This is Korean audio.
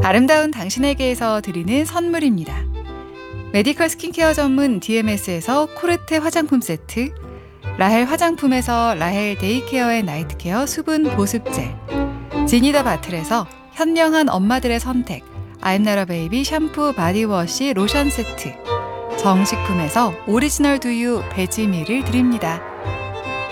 아름다운 당신에게에서 드리는 선물입니다. 메디컬 스킨케어 전문 DMS에서 코르테 화장품 세트, 라헬 화장품에서 라헬 데이케어 앤 나이트케어 수분 보습제, 지니더 바틀에서 현명한 엄마들의 선택 아임나라 베이비 샴푸 바디워시 로션 세트, 정식품에서 오리지널 두유 베지밀을 드립니다.